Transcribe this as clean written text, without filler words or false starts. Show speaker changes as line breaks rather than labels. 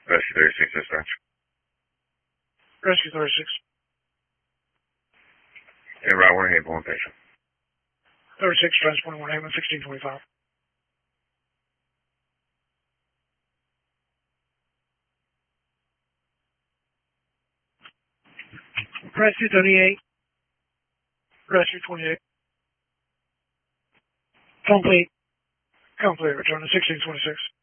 Rescue 36 dispatch.
Rescue 36.
En route 1 implementation.
36, transporting 1 Haven, 1625. Rescue 38. Rescue 28. Complete. Complete. Return to 1626.